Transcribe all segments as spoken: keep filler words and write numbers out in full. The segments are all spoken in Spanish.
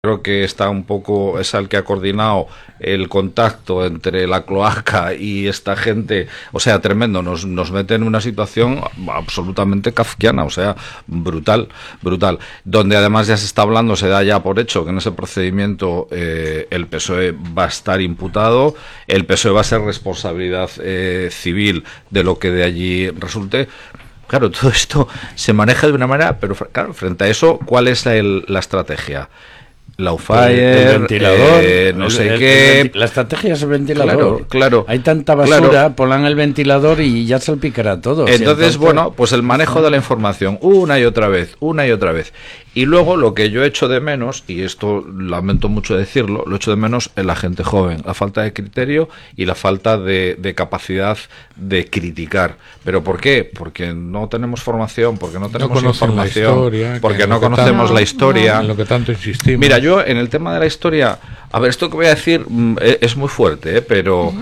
Creo que está un poco, es el que ha coordinado el contacto entre la cloaca y esta gente, o sea, tremendo, nos, nos mete en una situación absolutamente kafkiana, o sea, brutal, brutal, donde además ya se está hablando, se da ya por hecho que en ese procedimiento eh, el P S O E va a estar imputado, el P S O E va a ser responsabilidad eh, civil de lo que de allí resulte. Claro, todo esto se maneja de una manera, pero claro, frente a eso, ¿cuál es el, la estrategia? Lawfare, el ventilador, eh, no el, sé el, qué. El, la estrategia es el ventilador. Claro, claro. Hay tanta basura, claro. pongan el ventilador y ya salpicará todo. Entonces, entonces, bueno, pues el manejo ¿sí? de la información, una y otra vez, una y otra vez. Y luego lo que yo echo de menos, y esto lamento mucho decirlo, lo echo de menos en la gente joven, la falta de criterio y la falta de, de capacidad de criticar. ¿Pero por qué? Porque no tenemos formación, porque no tenemos no información, historia, porque no conocemos tanto, la historia. No, en lo que tanto insistimos. Mira, yo en el tema de la historia, a ver, esto que voy a decir es muy fuerte, ¿eh? Pero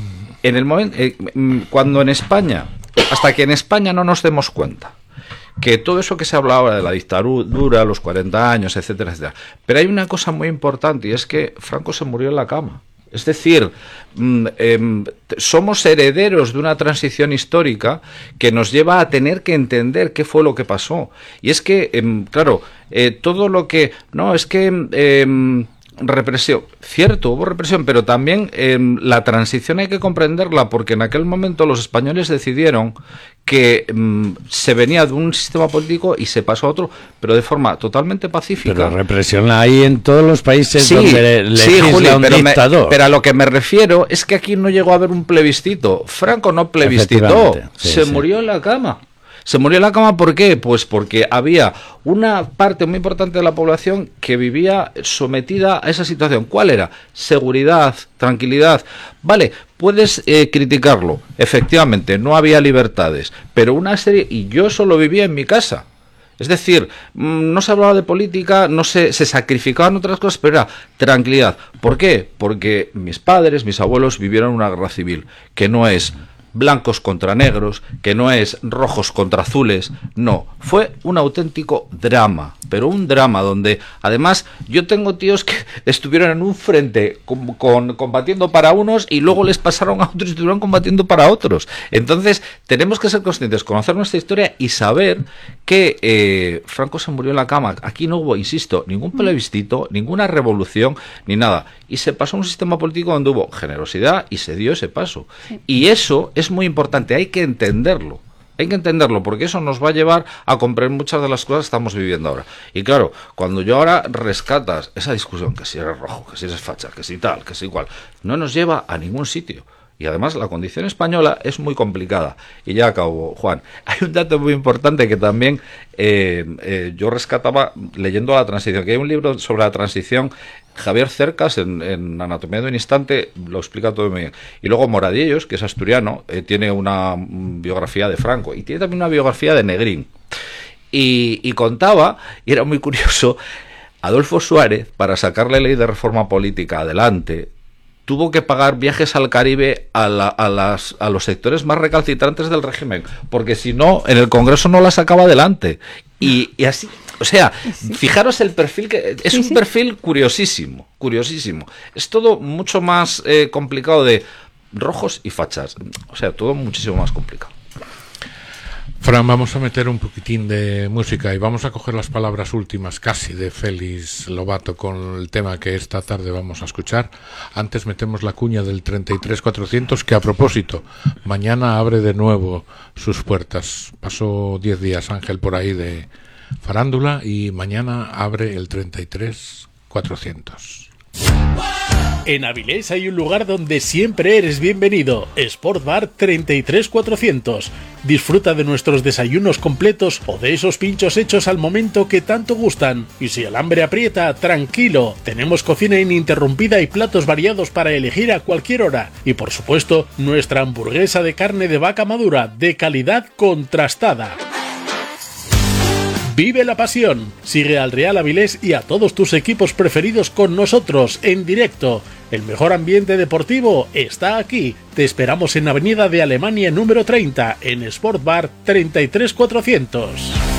en el momento, eh, cuando en España, hasta que en España no nos demos cuenta que todo eso que se habla ahora de la dictadura, los cuarenta años, etcétera, etcétera, pero hay una cosa muy importante y es que Franco se murió en la cama. Es decir, mm, eh, somos herederos de una transición histórica que nos lleva a tener que entender qué fue lo que pasó. Y es que, eh, claro, eh, todo lo que... No, es que... Eh, represión, cierto, hubo represión, pero también eh, la transición hay que comprenderla porque en aquel momento los españoles decidieron que mm, se venía de un sistema político y se pasó a otro, pero de forma totalmente pacífica. Pero represión hay en todos los países sí, donde legisla sí, Juli, un pero dictador. Me, pero a lo que me refiero es que aquí no llegó a haber un plebiscito. Franco no plebiscitó, sí, se sí. murió en la cama. Se murió en la cama, ¿por qué? Pues porque había una parte muy importante de la población que vivía sometida a esa situación. ¿Cuál era? Seguridad, tranquilidad. Vale, puedes eh, criticarlo. Efectivamente, no había libertades. Pero una serie... Y yo solo vivía en mi casa. Es decir, no se hablaba de política, no se, se sacrificaban otras cosas, pero era tranquilidad. ¿Por qué? Porque mis padres, mis abuelos vivieron una guerra civil, que no es... blancos contra negros, que no es rojos contra azules, no, fue un auténtico drama, pero un drama donde además yo tengo tíos que estuvieron en un frente con, con, combatiendo para unos y luego les pasaron a otros y estuvieron combatiendo para otros. Entonces tenemos que ser conscientes, conocer nuestra historia y saber que eh, Franco se murió en la cama. Aquí no hubo, insisto, ningún plebiscito, ninguna revolución, ni nada. Y se pasó a un sistema político donde hubo generosidad y se dio ese paso. Sí. Y eso es muy importante, hay que entenderlo. Hay que entenderlo, porque eso nos va a llevar a comprender muchas de las cosas que estamos viviendo ahora. Y claro, cuando yo ahora rescatas esa discusión, que si eres rojo, que si eres facha, que si tal, que si igual, no nos lleva a ningún sitio. Y además la condición española es muy complicada. Y ya acabo, Juan. Hay un dato muy importante que también eh, eh, yo rescataba leyendo la transición, que hay un libro sobre la transición, Javier Cercas, en, en Anatomía de un instante, lo explica todo muy bien. Y luego Moradillos, que es asturiano, eh, tiene una biografía de Franco y tiene también una biografía de Negrín. Y, y contaba, y era muy curioso, Adolfo Suárez, para sacar la ley de reforma política adelante, tuvo que pagar viajes al Caribe a, la, a, las, a los sectores más recalcitrantes del régimen, porque si no, en el Congreso no la sacaba adelante. Y, y así, o sea, sí. Fijaros el perfil, que es sí, un sí. perfil curiosísimo, curiosísimo. Es todo mucho más eh, complicado de rojos y fachas, o sea, todo muchísimo más complicado. Fran, vamos a meter un poquitín de música y vamos a coger las palabras últimas casi de Félix Lobato con el tema que esta tarde vamos a escuchar. Antes metemos la cuña del treinta y tres cuatrocientos, que a propósito, mañana abre de nuevo sus puertas. Pasó diez días Ángel por ahí de farándula y mañana abre el treinta y tres cuatrocientos. En Avilés hay un lugar donde siempre eres bienvenido, Sport Bar treinta y tres cuatrocientos. Disfruta de nuestros desayunos completos o de esos pinchos hechos al momento que tanto gustan. Y si el hambre aprieta, tranquilo, tenemos cocina ininterrumpida y platos variados para elegir a cualquier hora. Y por supuesto, nuestra hamburguesa de carne de vaca madura, de calidad contrastada. Vive la pasión, sigue al Real Avilés y a todos tus equipos preferidos con nosotros en directo. El mejor ambiente deportivo está aquí. Te esperamos en Avenida de Alemania número treinta, en Sport Bar treinta y tres cuatrocientos.